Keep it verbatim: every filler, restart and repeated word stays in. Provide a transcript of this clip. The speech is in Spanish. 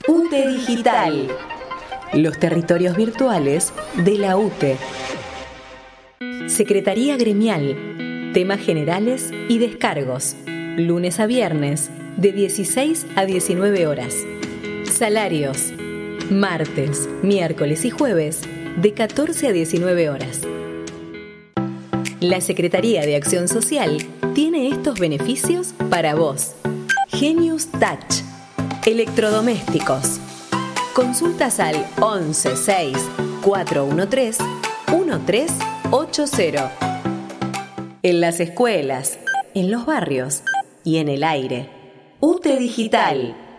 U T E Digital. Los territorios virtuales de la U T E. Secretaría Gremial. Temas generales y descargos. Lunes a viernes, de dieciséis a diecinueve horas. Salarios. Martes, miércoles y jueves, de catorce a diecinueve horas. La Secretaría de Acción Social tiene estos beneficios para vos. Genius Touch. Electrodomésticos. Consultas al once seis cuatro uno tres uno tres ocho cero. En las escuelas, en los barrios y en el aire. U T E Digital.